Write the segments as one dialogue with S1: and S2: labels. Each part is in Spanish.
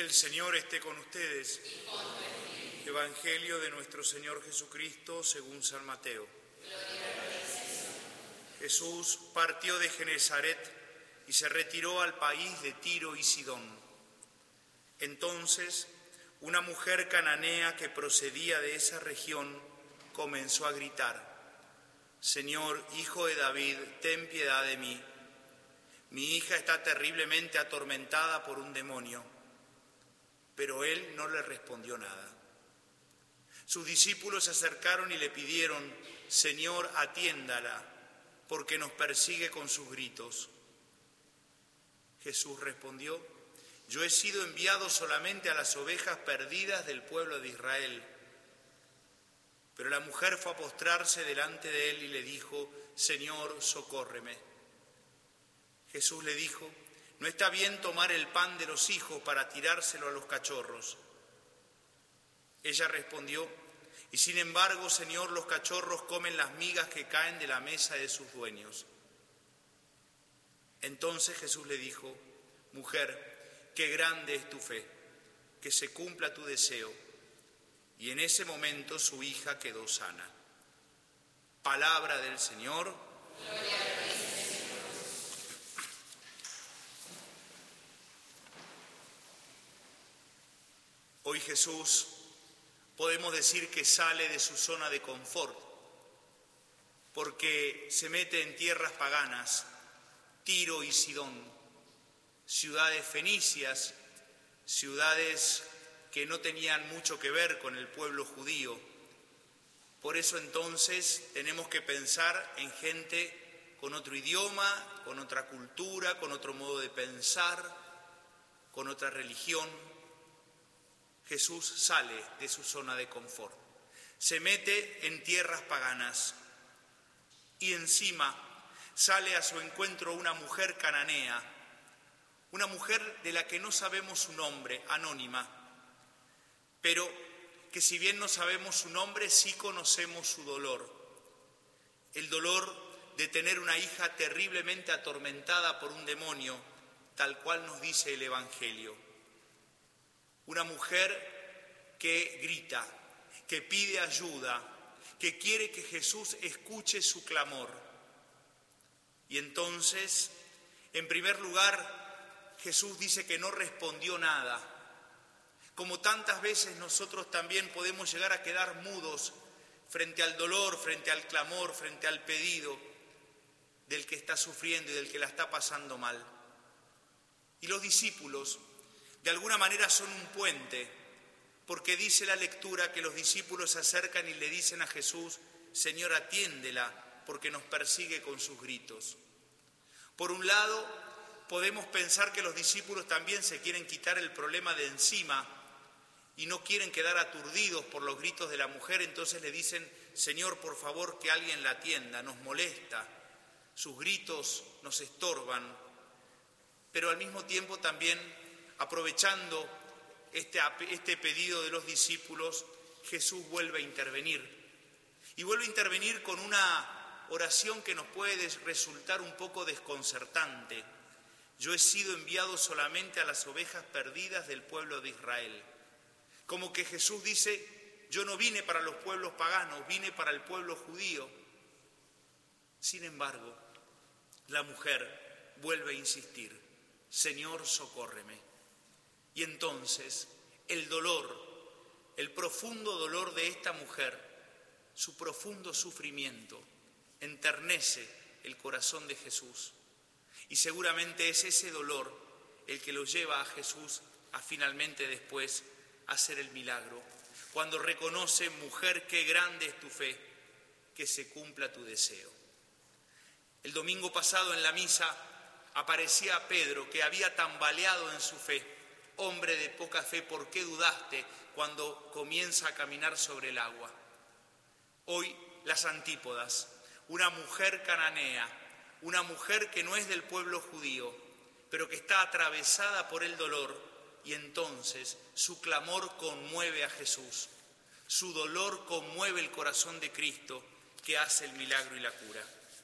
S1: El Señor esté con ustedes. Evangelio de nuestro Señor Jesucristo según San Mateo. Jesús partió de Genesaret y se retiró al país de Tiro y Sidón. Entonces, una mujer cananea que procedía de esa región comenzó a gritar: Señor, Hijo de David, ten piedad de mí. Mi hija está terriblemente atormentada por un demonio. Pero él no le respondió nada. Sus discípulos se acercaron y le pidieron: Señor, atiéndala, porque nos persigue con sus gritos. Jesús respondió: Yo he sido enviado solamente a las ovejas perdidas del pueblo de Israel. Pero la mujer fue a postrarse delante de él y le dijo: Señor, socórreme. Jesús le dijo: No está bien tomar el pan de los hijos para tirárselo a los cachorros. Ella respondió: Y sin embargo, Señor, los cachorros comen las migas que caen de la mesa de sus dueños. Entonces Jesús le dijo: Mujer, qué grande es tu fe, que se cumpla tu deseo. Y en ese momento su hija quedó sana. Palabra del Señor. Gloria a ti, Señor. Hoy Jesús podemos decir que sale de su zona de confort, porque se mete en tierras paganas, Tiro y Sidón, ciudades fenicias, ciudades que no tenían mucho que ver con el pueblo judío. Por eso entonces tenemos que pensar en gente con otro idioma, con otra cultura, con otro modo de pensar, con otra religión. Jesús sale de su zona de confort, se mete en tierras paganas y encima sale a su encuentro una mujer cananea, una mujer de la que no sabemos su nombre, anónima, pero que si bien no sabemos su nombre, sí conocemos su dolor, el dolor de tener una hija terriblemente atormentada por un demonio, tal cual nos dice el Evangelio. Una mujer que grita, que pide ayuda, que quiere que Jesús escuche su clamor. Y entonces, en primer lugar, Jesús dice que no respondió nada. Como tantas veces nosotros también podemos llegar a quedar mudos frente al dolor, frente al clamor, frente al pedido del que está sufriendo y del que la está pasando mal. Y los discípulos, de alguna manera, son un puente, porque dice la lectura que los discípulos se acercan y le dicen a Jesús: Señor, atiéndela, porque nos persigue con sus gritos. Por un lado, podemos pensar que los discípulos también se quieren quitar el problema de encima y no quieren quedar aturdidos por los gritos de la mujer, entonces le dicen: Señor, por favor, que alguien la atienda, nos molesta, sus gritos nos estorban. Pero al mismo tiempo también, aprovechando este pedido de los discípulos, Jesús vuelve a intervenir. Y vuelve a intervenir con una oración que nos puede resultar un poco desconcertante. Yo he sido enviado solamente a las ovejas perdidas del pueblo de Israel. Como que Jesús dice: yo no vine para los pueblos paganos, vine para el pueblo judío. Sin embargo, la mujer vuelve a insistir: Señor, socórreme. Y entonces el dolor, el profundo dolor de esta mujer, su profundo sufrimiento, enternece el corazón de Jesús. Y seguramente es ese dolor el que lo lleva a Jesús a finalmente después hacer el milagro. Cuando reconoce: mujer, qué grande es tu fe, que se cumpla tu deseo. El domingo pasado en la misa aparecía Pedro, que había tambaleado en su fe. Hombre de poca fe, ¿por qué dudaste cuando comienza a caminar sobre el agua? Hoy las antípodas, una mujer cananea, una mujer que no es del pueblo judío, pero que está atravesada por el dolor, y entonces su clamor conmueve a Jesús, su dolor conmueve el corazón de Cristo, que hace el milagro y la cura.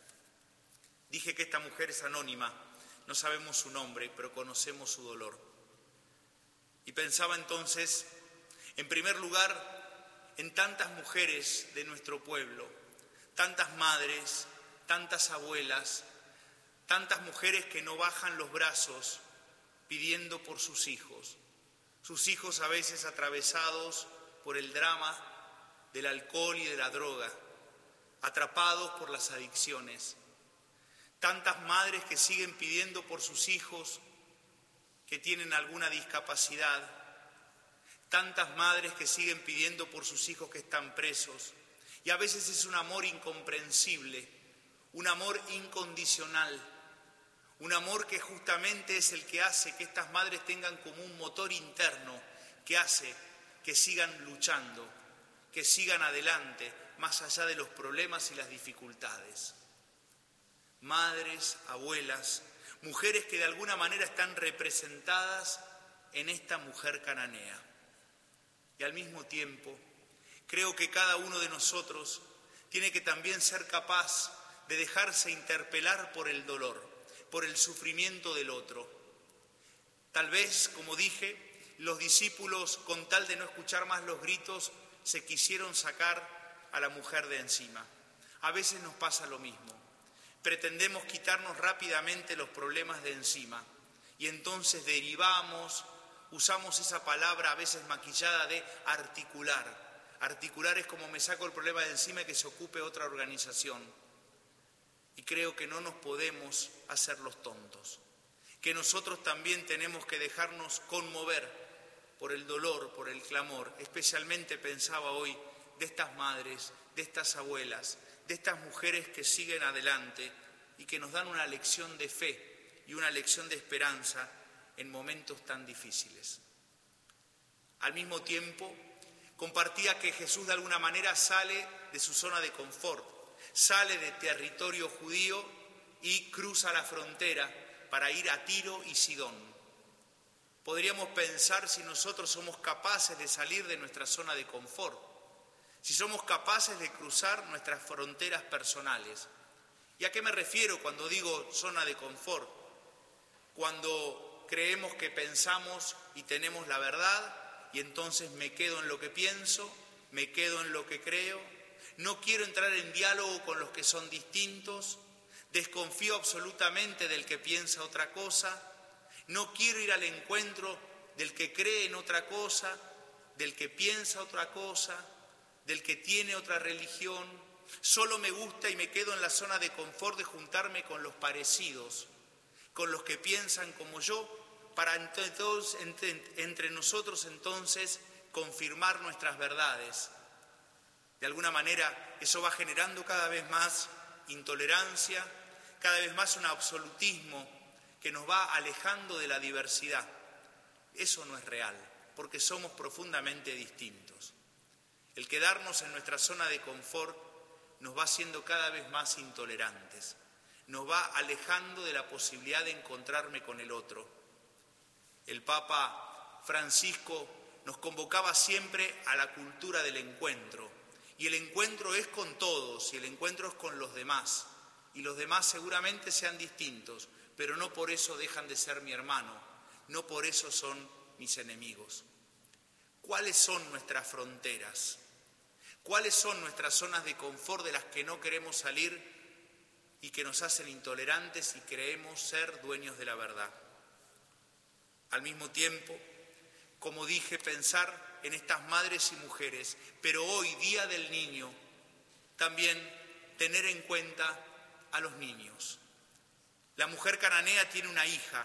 S1: Dije que esta mujer es anónima, no sabemos su nombre, pero conocemos su dolor. Y pensaba entonces, en primer lugar, en tantas mujeres de nuestro pueblo, tantas madres, tantas abuelas, tantas mujeres que no bajan los brazos pidiendo por sus hijos a veces atravesados por el drama del alcohol y de la droga, atrapados por las adicciones. Tantas madres que siguen pidiendo por sus hijos que tienen alguna discapacidad, tantas madres que siguen pidiendo por sus hijos que están presos. Y a veces es un amor incomprensible, un amor incondicional, un amor que justamente es el que hace que estas madres tengan como un motor interno que hace que sigan luchando, que sigan adelante, más allá de los problemas y las dificultades. Madres, abuelas, mujeres que de alguna manera están representadas en esta mujer cananea. Y al mismo tiempo, creo que cada uno de nosotros tiene que también ser capaz de dejarse interpelar por el dolor, por el sufrimiento del otro. Tal vez, como dije, los discípulos, con tal de no escuchar más los gritos, se quisieron sacar a la mujer de encima. A veces nos pasa lo mismo. Pretendemos quitarnos rápidamente los problemas de encima y entonces derivamos, usamos esa palabra a veces maquillada de articular. Articular es como me saco el problema de encima y que se ocupe otra organización. Y creo que no nos podemos hacer los tontos, que nosotros también tenemos que dejarnos conmover por el dolor, por el clamor. Especialmente pensaba hoy de estas madres, de estas abuelas, de estas mujeres que siguen adelante y que nos dan una lección de fe y una lección de esperanza en momentos tan difíciles. Al mismo tiempo, compartía que Jesús de alguna manera sale de su zona de confort, sale de territorio judío y cruza la frontera para ir a Tiro y Sidón. Podríamos pensar si nosotros somos capaces de salir de nuestra zona de confort, si somos capaces de cruzar nuestras fronteras personales. ¿Y a qué me refiero cuando digo zona de confort? Cuando creemos que pensamos y tenemos la verdad y entonces me quedo en lo que pienso, me quedo en lo que creo, no quiero entrar en diálogo con los que son distintos, desconfío absolutamente del que piensa otra cosa, no quiero ir al encuentro del que cree en otra cosa, del que piensa otra cosa, del que tiene otra religión. Solo me gusta y me quedo en la zona de confort de juntarme con los parecidos, con los que piensan como yo, para entre nosotros entonces confirmar nuestras verdades. De alguna manera eso va generando cada vez más intolerancia, cada vez más un absolutismo que nos va alejando de la diversidad. Eso no es real, porque somos profundamente distintos. El quedarnos en nuestra zona de confort nos va haciendo cada vez más intolerantes, nos va alejando de la posibilidad de encontrarme con el otro. El Papa Francisco nos convocaba siempre a la cultura del encuentro, y el encuentro es con todos, y el encuentro es con los demás, y los demás seguramente sean distintos, pero no por eso dejan de ser mi hermano, no por eso son mis enemigos. ¿Cuáles son nuestras fronteras? ¿Cuáles son nuestras zonas de confort de las que no queremos salir y que nos hacen intolerantes y creemos ser dueños de la verdad? Al mismo tiempo, como dije, pensar en estas madres y mujeres, pero hoy, Día del Niño, también tener en cuenta a los niños. La mujer cananea tiene una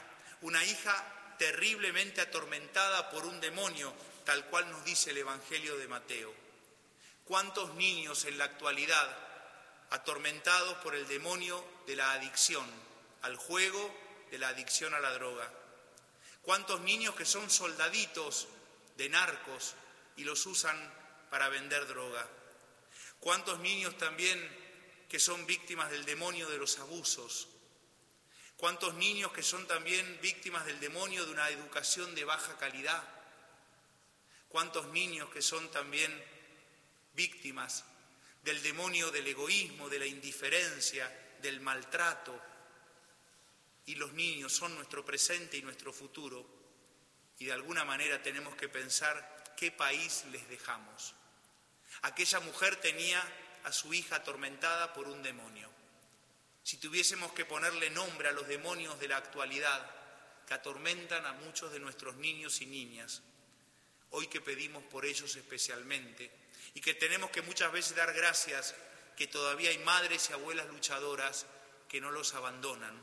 S1: hija terriblemente atormentada por un demonio, tal cual nos dice el Evangelio de Mateo. ¿Cuántos niños en la actualidad atormentados por el demonio de la adicción al juego, de la adicción a la droga? ¿Cuántos niños que son soldaditos de narcos y los usan para vender droga? ¿Cuántos niños también que son víctimas del demonio de los abusos? ¿Cuántos niños que son también víctimas del demonio de una educación de baja calidad? ¿Cuántos niños que son también víctimas del demonio del egoísmo, de la indiferencia, del maltrato? Y los niños son nuestro presente y nuestro futuro. y de alguna manera tenemos que pensar qué país les dejamos. Aquella mujer tenía a su hija atormentada por un demonio. Si tuviésemos que ponerle nombre a los demonios de la actualidad que atormentan a muchos de nuestros niños y niñas, hoy que pedimos por ellos especialmente y que tenemos que muchas veces dar gracias que todavía hay madres y abuelas luchadoras que no los abandonan.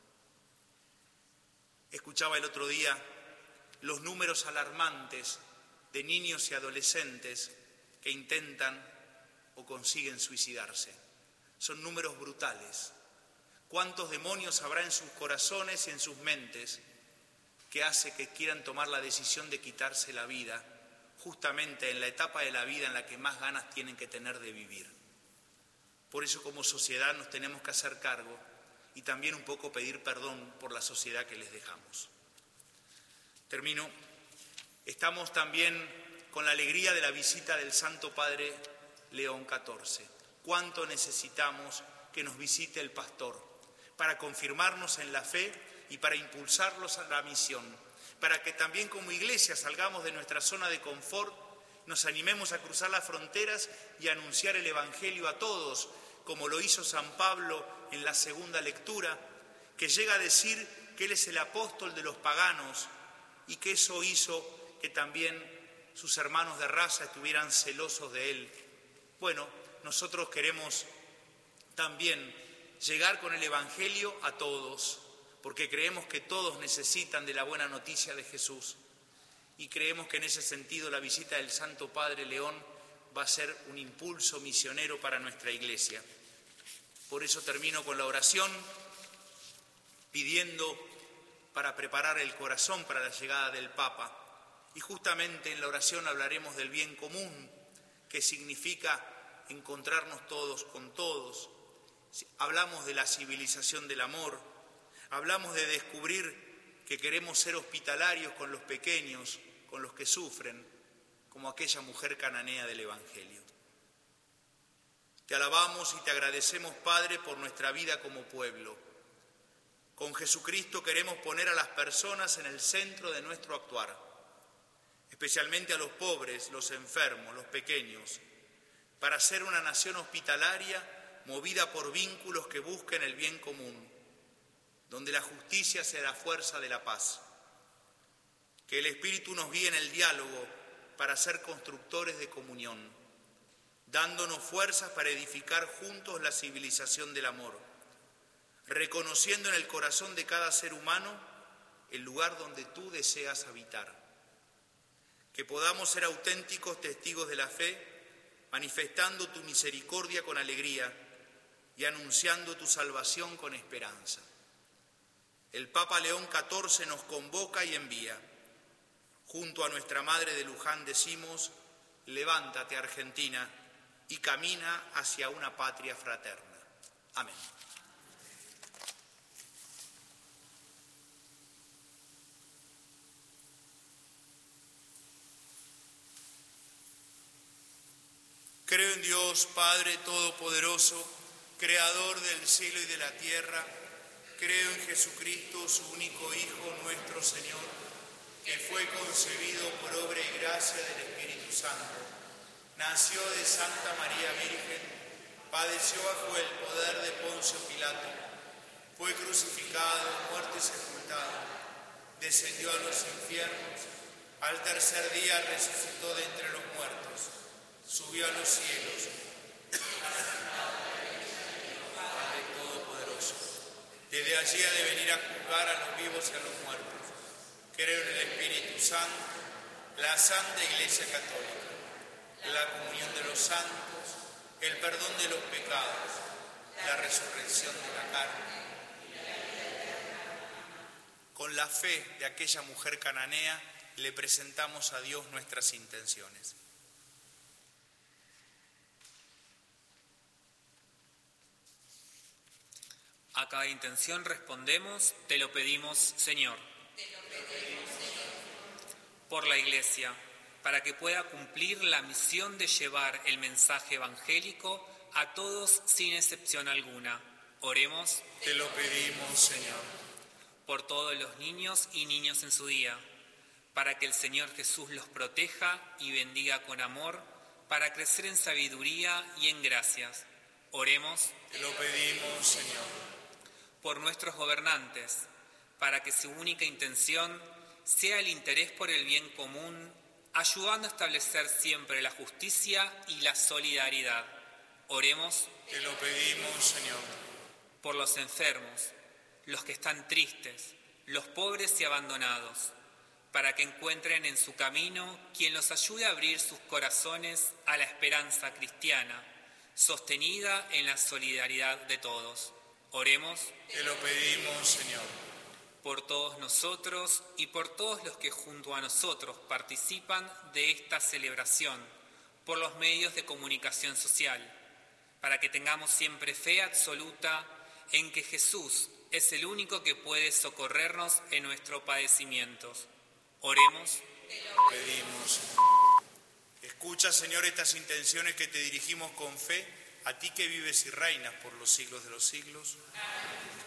S1: Escuchaba el otro día los números alarmantes de niños y adolescentes que intentan o consiguen suicidarse. Son números brutales. ¿Cuántos demonios habrá en sus corazones y en sus mentes que hace que quieran tomar la decisión de quitarse la vida, justamente en la etapa de la vida en la que más ganas tienen que tener de vivir? Por eso, como sociedad, nos tenemos que hacer cargo y también un poco pedir perdón por la sociedad que les dejamos. Termino. Estamos también con la alegría de la visita del Santo Padre León XIV. ¿Cuánto necesitamos que nos visite el pastor para confirmarnos en la fe y para impulsarlos a la misión? Para que también como iglesia salgamos de nuestra zona de confort, nos animemos a cruzar las fronteras y a anunciar el Evangelio a todos, como lo hizo San Pablo en la segunda lectura, que llega a decir que él es el apóstol de los paganos y que eso hizo que también sus hermanos de raza estuvieran celosos de él. Bueno, nosotros queremos también llegar con el Evangelio a todos, porque creemos que todos necesitan de la buena noticia de Jesús y creemos que en ese sentido la visita del Santo Padre León va a ser un impulso misionero para nuestra Iglesia. Por eso termino con la oración, pidiendo para preparar el corazón para la llegada del Papa. Y justamente en la oración hablaremos del bien común, que significa encontrarnos todos con todos. Hablamos de la civilización del amor, hablamos de descubrir que queremos ser hospitalarios con los pequeños, con los que sufren, como aquella mujer cananea del Evangelio. Te alabamos y te agradecemos, Padre, por nuestra vida como pueblo. Con Jesucristo queremos poner a las personas en el centro de nuestro actuar, especialmente a los pobres, los enfermos, los pequeños, para ser una nación hospitalaria movida por vínculos que busquen el bien común, donde la justicia sea la fuerza de la paz. Que el Espíritu nos guíe en el diálogo para ser constructores de comunión, dándonos fuerzas para edificar juntos la civilización del amor, reconociendo en el corazón de cada ser humano el lugar donde tú deseas habitar. Que podamos ser auténticos testigos de la fe, manifestando tu misericordia con alegría y anunciando tu salvación con esperanza. El Papa León XIV nos convoca y envía. Junto a nuestra Madre de Luján decimos: levántate, Argentina, y camina hacia una patria fraterna. Amén. Creo en Dios, Padre Todopoderoso, Creador del cielo y de la tierra. Creo en Jesucristo, su único Hijo, nuestro Señor, que fue concebido por obra y gracia del Espíritu Santo. Nació de Santa María Virgen, padeció bajo el poder de Poncio Pilato, fue crucificado, muerto y sepultado, descendió a los infiernos, al tercer día resucitó de entre los muertos, subió a los cielos, Padre Todopoderoso. Desde allí ha de venir a juzgar a los vivos y a los muertos. Creo en el Espíritu Santo, la Santa Iglesia Católica, la comunión de los santos, el perdón de los pecados, la resurrección de la carne. Con la fe de aquella mujer cananea le presentamos a Dios nuestras intenciones.
S2: A cada intención respondemos: te lo pedimos, Señor. Por la Iglesia, para que pueda cumplir la misión de llevar el mensaje evangélico a todos sin excepción alguna. Oremos.
S1: Te lo pedimos, Señor.
S2: Por todos los niños y niñas en su día, para que el Señor Jesús los proteja y bendiga con amor, para crecer en sabiduría y en gracias. Oremos.
S1: Te lo pedimos, Señor.
S2: Por nuestros gobernantes, para que su única intención sea el interés por el bien común, ayudando a establecer siempre la justicia y la solidaridad. Oremos.
S1: Te lo pedimos, Señor.
S2: Por los enfermos, los que están tristes, los pobres y abandonados, para que encuentren en su camino quien los ayude a abrir sus corazones a la esperanza cristiana, sostenida en la solidaridad de todos. Oremos.
S1: Te lo pedimos, Señor.
S2: Por todos nosotros y por todos los que junto a nosotros participan de esta celebración, por los medios de comunicación social, para que tengamos siempre fe absoluta en que Jesús es el único que puede socorrernos en nuestros padecimientos. Oremos.
S1: Te lo pedimos. Escucha, Señor, estas intenciones que te dirigimos con fe, a ti que vives y reinas por los siglos de los siglos.